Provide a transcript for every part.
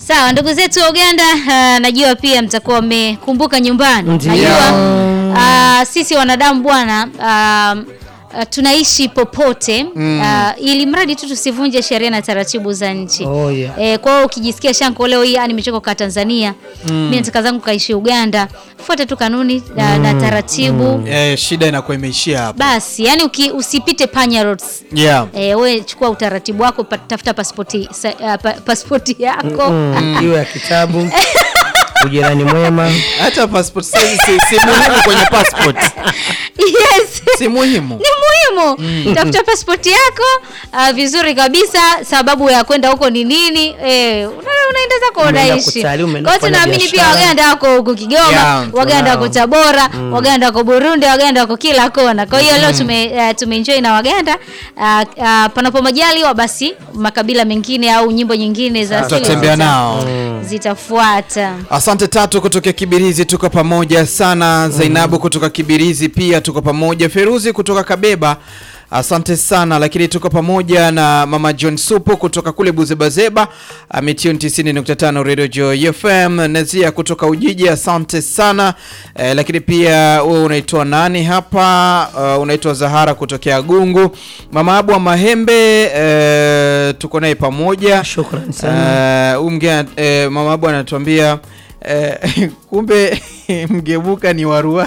Sawa, ndugu zetu wa Uganda, najua pia mtakuwa mmekumbuka nyumbani. Najua sisi wanadamu bwana tunaishi popote ili mradi tu tusivunje sheria na taratibu za nchi. Kwa hiyo ukijisikia Shanko leo hii nimechoka kwa Tanzania, mimi nataka zangu kaishi Uganda, fuata tu kanuni na taratibu. Shida inakuwa imeishia hapo. Basi yani usipite panya roads. Wewe chukua utaratibu wako, tafuta pasipoti yako. Hiyo ya kitabu. Ujirani mwema. Hata passport size si muhimu kwenye passport. Yes. Si muhimu. Ni muhimu. Tafuta passport yako vizuri kabisa, sababu ya kwenda huko ni nini? Unaenda zako unaishi. Kwa tunaamini pia Waganda wako huko Kigoma, Waganda wako Tabora, Waganda wako Burundi, Waganda wako kila kona. Kwa hiyo leo tumeenjoy na Waganda. Panapo majaliwa basi makabila mengine au nyimbo nyingine za asili tutatembea nao. Zitafuata. Asante Tatu kutoka Kibirizi, tuko pamoja sana. Zainabu kutoka Kibirizi pia tuko pamoja. Feruzi kutoka Kabeba, asante sana. Lakini tuko pamoja na Mama John Supo kutoka kule Buzebazeba, Ametune 90.5 Radio Joy FM. Nazia kutoka Ujiji, asante sana. Lakini pia wewe unaitwa nani hapa? Unaitwa Zahara kutokea Gungu. Mama Abu wa Mahembe, tuko naye pamoja. Shukrani sana. Mama Abu anatuambia kumbe mgebuka ni waruwaru.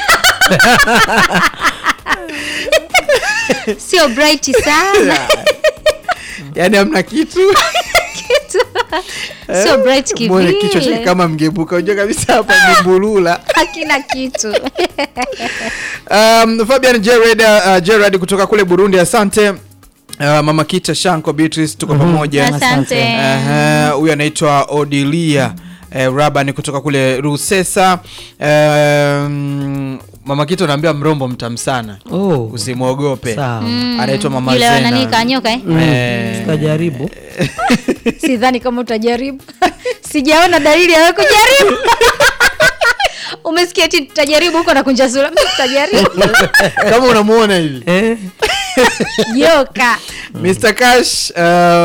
Sio bright sana. Yaani hamna kitu. Sio bright kivile. Mbona kichwa chake kama mgebuka? Unajua kabisa hapa ni bulula. Hakina kitu. Fabian Gerard kutoka kule Burundi, asante. Mama Kita Shanko Beatrice tuko pamoja. Asante. Huyu anaitwa Odilia Rabani kutoka kule Rusesa. Mama Kito anaambia mrombo mtamu sana. Usimuogope. Anaitwa Mama Zena. Yule nani kanyoka Tutajaribu. Sidhani kama utajaribu. Sijaona dalili ya kujaribu. Umesikia eti tutajaribu huko na kunja sura. Tutajaribu. Kama unamuona hivi. Yoka. Mr. Cash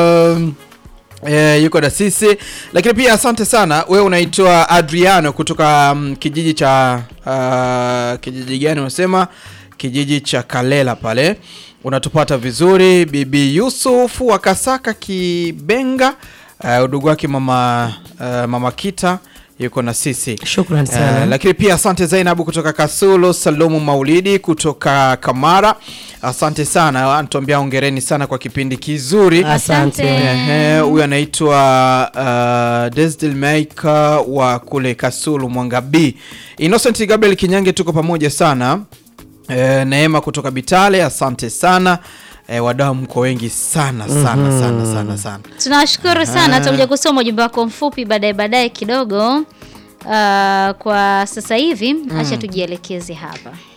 yuko na sisi. Lakini pia asante sana. Wewe unaitwa Adriano kutoka kijiji cha kijiji gani unasema? Kijiji cha Kalela pale. Unatupata vizuri. Bibi Yusuf wa Kasaka Kibenga, udugu wake mama Kita yuko na sisi. Shukrani sana. Lakini pia asante Zainabu kutoka Kasulo, Salomu Maulidi kutoka Kamara. Asante sana. Anatuambia hongereni sana kwa kipindi kizuri. Asante. Huyu anaitwa Desdel Maker wa kule Kasulo Mwangabi. Innocent Gabriel Kinyange tuko pamoja sana. Neema kutoka Bitale, asante sana. Wadau mko wengi sana. Tunashukuru sana. Tutakuja kusoma ujumbe wako mfupi baadaye kidogo. Kwa sasa hivi acha tujielekeze hapa.